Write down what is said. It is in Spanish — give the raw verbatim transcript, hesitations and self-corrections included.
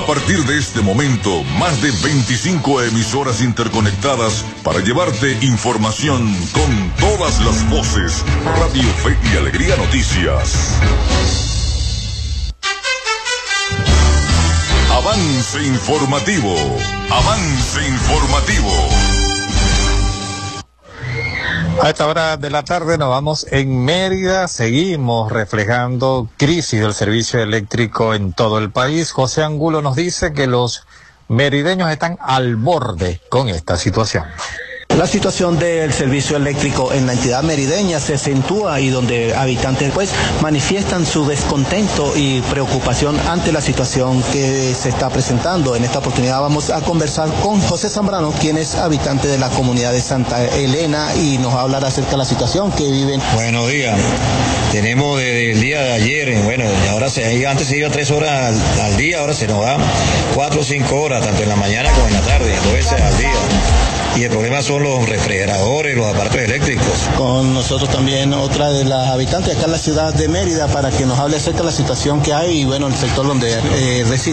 partir de este momento, más de veinticinco emisoras interconectadas para llevarte información con todas las voces. Radio Fe y Alegría Noticias. Avance informativo. Avance informativo. A esta hora de la tarde nos vamos en Mérida, seguimos reflejando crisis del servicio eléctrico en todo el país. José Angulo nos dice que los merideños están al borde con esta situación. La situación del servicio eléctrico en la entidad merideña se acentúa y donde habitantes pues manifiestan su descontento y preocupación ante la situación que se está presentando. En esta oportunidad vamos a conversar con José Zambrano, quien es habitante de la comunidad de Santa Elena y nos va a hablar acerca de la situación que viven. Buenos días. Tenemos desde el día de ayer, bueno, ahora se, antes se iba tres horas al, al día, ahora se nos va cuatro o cinco horas, tanto en la mañana como en la tarde, dos veces al día. Y el problema son los refrigeradores, los aparatos eléctricos. Con nosotros también otra de las habitantes acá en la ciudad de Mérida para que nos hable acerca de la situación que hay y bueno, el sector donde eh, reside.